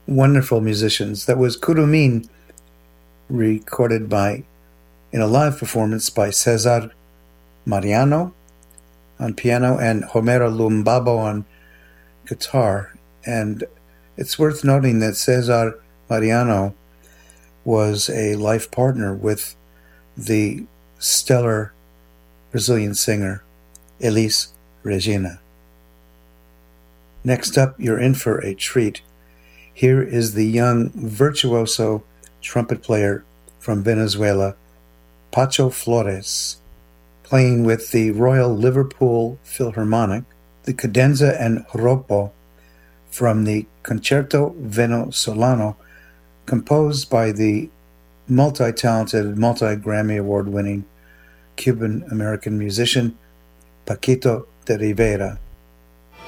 wonderful musicians. That was Curumín, recorded in a live performance by Cesar Mariano on piano and Homero Lumbabo on guitar. And it's worth noting that Cesar Mariano was a life partner with the stellar Brazilian singer Elis Regina. Next up, you're in for a treat. Here is the young virtuoso trumpet player from Venezuela, Pacho Flores, playing with the Royal Liverpool Philharmonic, the Cadenza and Joropo from the Concerto Venezolano, composed by the multi-talented, multi-Grammy Award-winning Cuban-American musician Paquito de Rivera.